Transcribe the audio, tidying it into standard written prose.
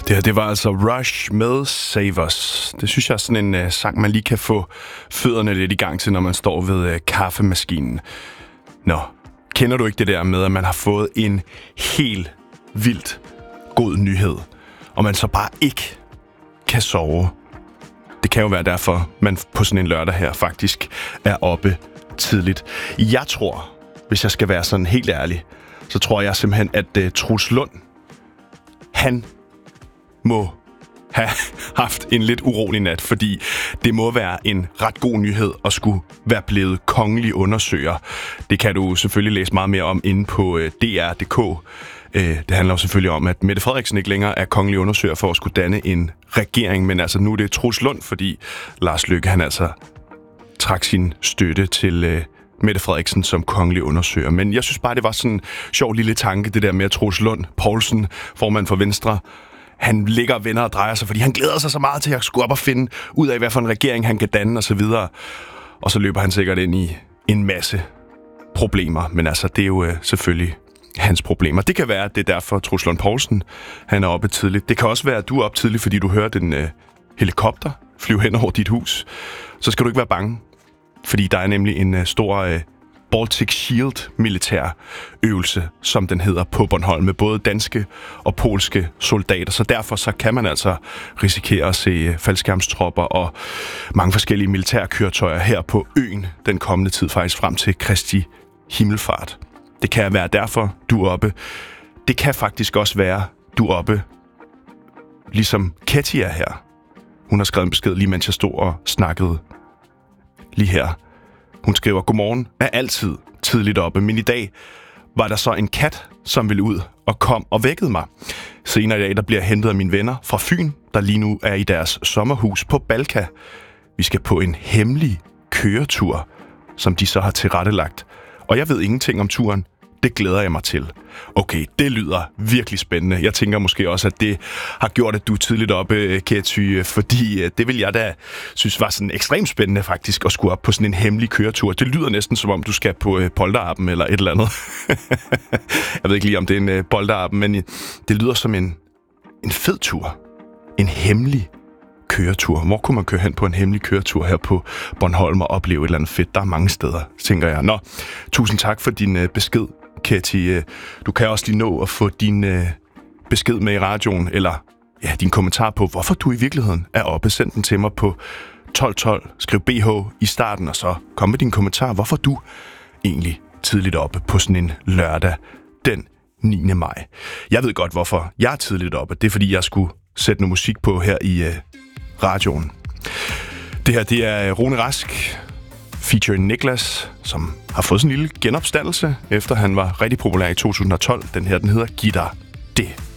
Det her, det var altså Rush med Save Us. Det synes jeg er sådan en sang, man lige kan få fødderne lidt i gang til, når man står ved kaffemaskinen. Nå, kender du ikke det der med, at man har fået en helt vildt god nyhed, og man så bare ikke kan sove? Det kan jo være derfor, man på sådan en lørdag her faktisk er oppe tidligt. Jeg tror, hvis jeg skal være sådan helt ærlig, så tror jeg simpelthen, at Troels Lund, han må have haft en lidt urolig nat, fordi det må være en ret god nyhed at skulle være blevet kongelig undersøger. Det kan du selvfølgelig læse meget mere om inde på dr.dk. Det handler jo selvfølgelig om, at Mette Frederiksen ikke længere er kongelig undersøger for at skulle danne en regering, men altså nu er det Troels Lund, fordi Lars Løkke han altså trak sin støtte til Mette Frederiksen som kongelig undersøger. Men jeg synes bare, det var sådan en sjov lille tanke, det der med at Troels Lund Poulsen, formand for Venstre, han ligger og vender og drejer sig, fordi han glæder sig så meget til at skulle op og finde ud af, hvad for en regering han kan danne osv. Og så løber han sikkert ind i en masse problemer. Men altså, det er jo selvfølgelig hans problemer. Det kan være, at det er derfor, Troels Lund Poulsen han er oppe tidligt. Det kan også være, at du er oppe tidligt, fordi du hører den helikopter flyve hen over dit hus. Så skal du ikke være bange, fordi der er nemlig en stor Baltic Shield militær øvelse, som den hedder, på Bornholm, med både danske og polske soldater. Så derfor så kan man altså risikere at se faldskærmstropper og mange forskellige militærkøretøjer her på øen den kommende tid, faktisk frem til Kristi Himmelfart. Det kan være derfor, du er oppe. Det kan faktisk også være, du er oppe, ligesom Ketty er her. Hun har skrevet en besked, lige mens jeg stod og snakkede lige her. Hun skriver, godmorgen, er altid tidligt oppe, men i dag var der så en kat, som ville ud og kom og vækkede mig. Senere i dag, der bliver jeg hentet af mine venner fra Fyn, der lige nu er i deres sommerhus på Balka. Vi skal på en hemmelig køretur, som de så har tilrettelagt. Og jeg ved ingenting om turen. Det glæder jeg mig til. Okay, det lyder virkelig spændende. Jeg tænker måske også, at det har gjort, at du er tidligt oppe, Ketty, fordi det vil jeg da synes var sådan ekstremt spændende faktisk, at skulle op på sådan en hemmelig køretur. Det lyder næsten som om, du skal på polterappen eller et eller andet. Jeg ved ikke lige, om det er en polterappen, men det lyder som en fed tur. En hemmelig køretur. Hvor kunne man køre hen på en hemmelig køretur her på Bornholm og opleve et eller andet fedt? Der er mange steder, tænker jeg. Nå, tusind tak for din besked, Ketty. Du kan også lige nå at få din besked med i radioen, eller din kommentar på, hvorfor du i virkeligheden er oppe. Send den til mig på 1212. Skriv BH i starten, og så kom med din kommentar, hvorfor du egentlig tidligt oppe på sådan en lørdag den 9. maj. Jeg ved godt, hvorfor jeg er tidligt oppe. Det er, fordi jeg skulle sætte noget musik på her i radioen. Det her, det er Rune Rask featuring Niklas, som har fået sådan en lille genopstandelse, efter han var rigtig populær i 2012. Den her, den hedder Giv dig det.